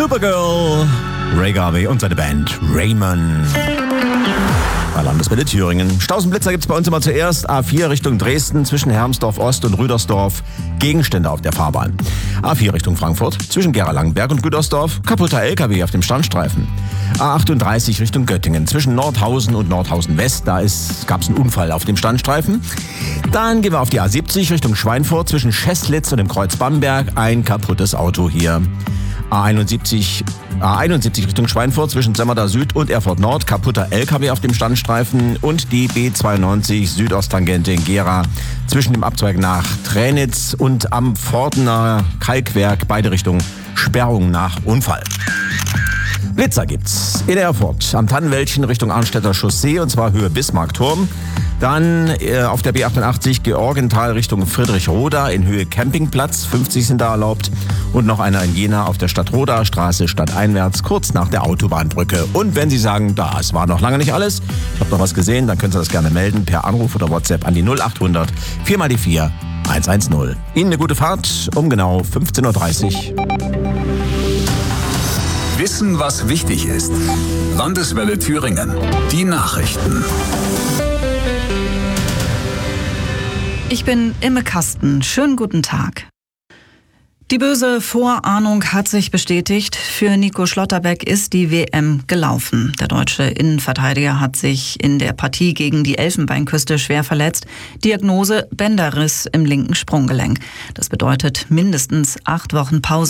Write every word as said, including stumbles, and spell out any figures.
Supergirl, Ray Garvey und seine Band Raymond. Bei Landeswelle Thüringen. Stausenblitzer gibt's bei uns immer zuerst. A vier Richtung Dresden zwischen Hermsdorf Ost und Rüdersdorf. Gegenstände auf der Fahrbahn. A vier Richtung Frankfurt zwischen Gera-Langenberg und Gütersdorf. Kaputter L K W auf dem Standstreifen. A achtunddreißig Richtung Göttingen zwischen Nordhausen und Nordhausen West. Da gab es einen Unfall auf dem Standstreifen. Dann gehen wir auf die A siebzig Richtung Schweinfurt zwischen Scheßlitz und dem Kreuz Bamberg. Ein kaputtes Auto hier. A einundsiebzig, A einundsiebzig Richtung Schweinfurt zwischen Semmerda Süd und Erfurt Nord, kaputter L K W auf dem Standstreifen und die B zweiundneunzig Südosttangente in Gera zwischen dem Abzweig nach Tränitz und am Pfortener Kalkwerk, beide Richtungen Sperrung nach Unfall. Blitzer gibt's in Erfurt am Tannenwäldchen Richtung Arnstädter Chaussee und zwar Höhe Bismarckturm. Dann äh, auf der B achtundachtzig Georgenthal Richtung Friedrichroda in Höhe Campingplatz, fünfzig sind da erlaubt. Und noch einer in Jena auf der Stadtroda Straße stadteinwärts, kurz nach der Autobahnbrücke. Und wenn Sie sagen, das war noch lange nicht alles, ich habe noch was gesehen, dann können Sie das gerne melden per Anruf oder WhatsApp an die null achthundert vier mal die vier hundertzehn. Ihnen eine gute Fahrt um genau fünfzehn Uhr dreißig. Wissen, was wichtig ist. Landeswelle Thüringen. Die Nachrichten. Ich bin Imme Kasten. Schönen guten Tag. Die böse Vorahnung hat sich bestätigt. Für Nico Schlotterbeck ist die W M gelaufen. Der deutsche Innenverteidiger hat sich in der Partie gegen die Elfenbeinküste schwer verletzt. Diagnose Bänderriss im linken Sprunggelenk. Das bedeutet mindestens acht Wochen Pause.